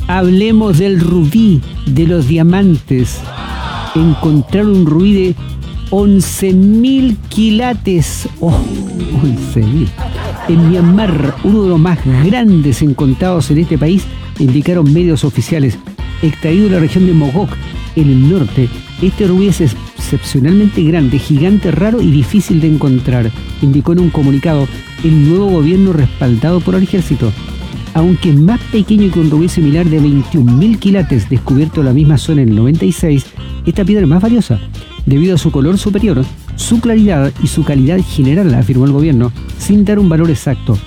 Hablemos del rubí, de los diamantes. Encontraron un rubí de 11.000 quilates. ¡Oh! 11.000. En Myanmar, uno de los más grandes encontrados en este país, indicaron medios oficiales. Extraído de la región de Mogok, en el norte, este rubí es excepcionalmente grande, gigante, raro y difícil de encontrar, indicó en un comunicado el nuevo gobierno respaldado por el ejército. Aunque es más pequeño que un rubí similar de 21.000 quilates descubierto en la misma zona en el 96, esta piedra es más valiosa, debido a su color superior, su claridad y su calidad general, afirmó el gobierno, sin dar un valor exacto.